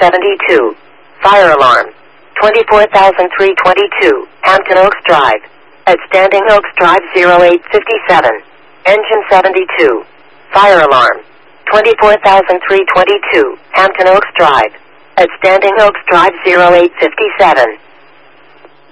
72. Fire alarm. 24,322. Hampton Oaks Drive. At Standing Oaks Drive 0857. Engine 72. Fire alarm. 24,322. Hampton Oaks Drive. At Standing Oaks Drive 0857.